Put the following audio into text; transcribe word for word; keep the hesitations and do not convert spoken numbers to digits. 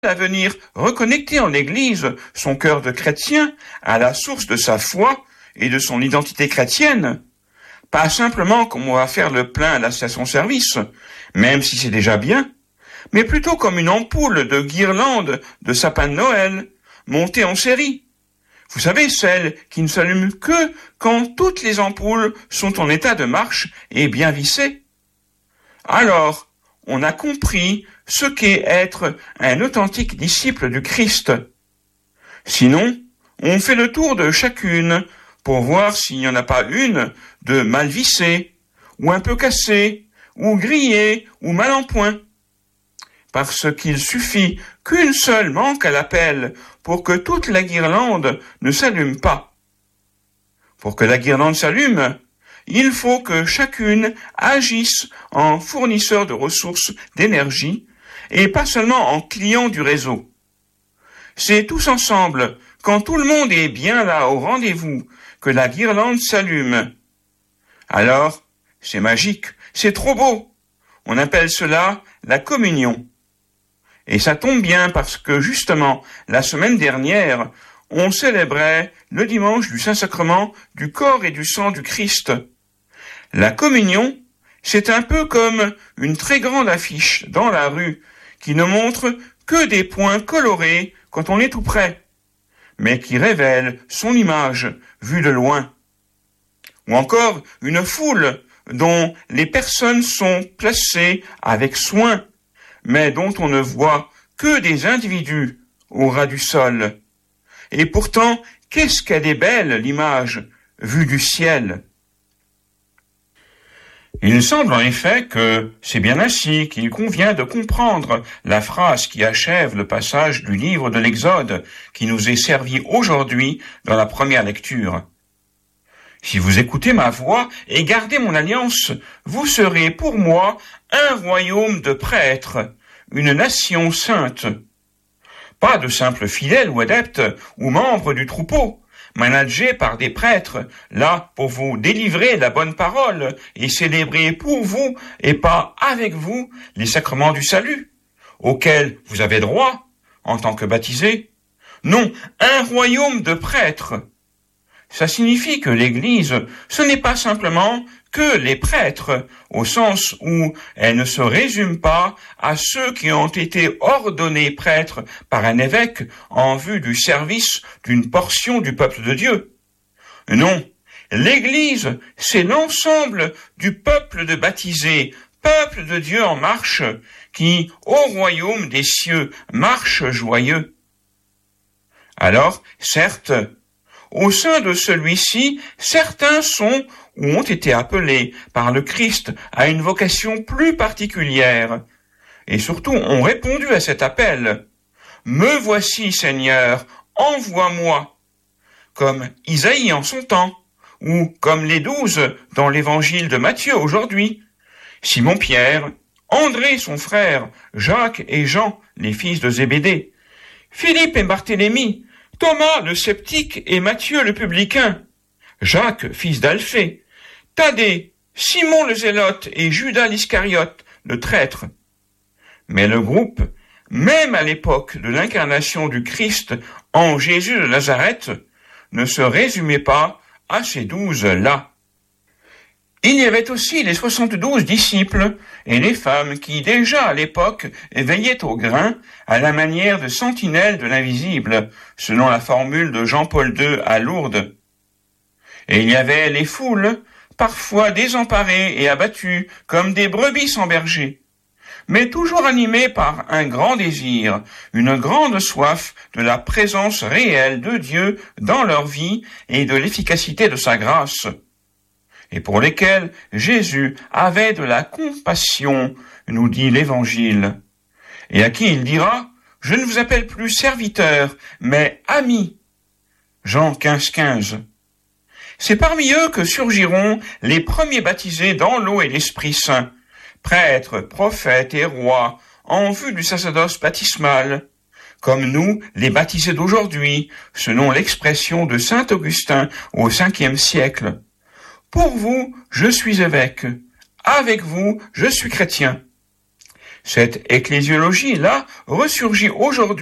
à venir reconnecter en l'Église son cœur de chrétien à la source de sa foi et de son identité chrétienne, pas simplement comme on va faire le plein à son service, même si c'est déjà bien, mais plutôt comme une ampoule de guirlande de sapin de Noël, montée en série. Vous savez, celle qui ne s'allume que quand toutes les ampoules sont en état de marche et bien vissées. Alors, on a compris ce qu'est être un authentique disciple du Christ. Sinon, on fait le tour de chacune pour voir s'il n'y en a pas une de mal vissée, ou un peu cassée, ou grillée, ou mal en point. Parce qu'il suffit qu'une seule manque à l'appel pour que toute la guirlande ne s'allume pas. Pour que la guirlande s'allume, il faut que chacune agisse en fournisseur de ressources d'énergie et pas seulement en client du réseau. C'est tous ensemble, quand tout le monde est bien là au rendez-vous, que la guirlande s'allume. Alors, c'est magique, c'est trop beau. On appelle cela la communion. Et ça tombe bien parce que justement, la semaine dernière, on célébrait le dimanche du Saint-Sacrement du corps et du sang du Christ. La communion, c'est un peu comme une très grande affiche dans la rue qui ne montre que des points colorés quand on est tout près, mais qui révèle son image vue de loin. Ou encore une foule dont les personnes sont placées avec soin, mais dont on ne voit que des individus au ras du sol. Et pourtant, qu'est-ce qu'elle est belle, l'image, vue du ciel. Il semble en effet que c'est bien ainsi qu'il convient de comprendre la phrase qui achève le passage du livre de l'Exode qui nous est servi aujourd'hui dans la première lecture. Si vous écoutez ma voix et gardez mon alliance, vous serez pour moi un royaume de prêtres, une nation sainte. Pas de simples fidèles ou adeptes ou membres du troupeau, managés par des prêtres, là pour vous délivrer la bonne parole et célébrer pour vous et pas avec vous les sacrements du salut, auxquels vous avez droit en tant que baptisés. Non, un royaume de prêtres. Ça signifie que l'Église, ce n'est pas simplement que les prêtres, au sens où elle ne se résume pas à ceux qui ont été ordonnés prêtres par un évêque en vue du service d'une portion du peuple de Dieu. Non, l'Église, c'est l'ensemble du peuple de baptisés, peuple de Dieu en marche, qui, au royaume des cieux, marche joyeux. Alors, certes, au sein de celui-ci, certains sont ou ont été appelés par le Christ à une vocation plus particulière, et surtout ont répondu à cet appel. « Me voici, Seigneur, envoie-moi » comme Isaïe en son temps, ou comme les douze dans l'évangile de Matthieu aujourd'hui, Simon-Pierre, André son frère, Jacques et Jean, les fils de Zébédée, Philippe et Barthélemy, Thomas le sceptique et Matthieu le publicain, Jacques, fils d'Alphée, Thaddée, Simon le zélote et Judas l'Iscariote, le traître. Mais le groupe, même à l'époque de l'incarnation du Christ en Jésus de Nazareth, ne se résumait pas à ces douze-là. Il y avait aussi les soixante-douze disciples et les femmes qui, déjà à l'époque, veillaient au grain à la manière de sentinelles de l'invisible, selon la formule de Jean-Paul deux à Lourdes. Et il y avait les foules, parfois désemparées et abattues, comme des brebis sans berger, mais toujours animées par un grand désir, une grande soif de la présence réelle de Dieu dans leur vie et de l'efficacité de sa grâce, et pour lesquels Jésus avait de la compassion, nous dit l'Évangile, et à qui il dira « Je ne vous appelle plus serviteur, mais ami » Jean quinze, quinze. C'est parmi eux que surgiront les premiers baptisés dans l'eau et l'Esprit Saint, prêtres, prophètes et rois, en vue du sacerdoce baptismal, comme nous, les baptisés d'aujourd'hui, selon l'expression de saint Augustin au cinquième siècle. Pour vous, je suis évêque. Avec vous, je suis chrétien. Cette ecclésiologie-là ressurgit aujourd'hui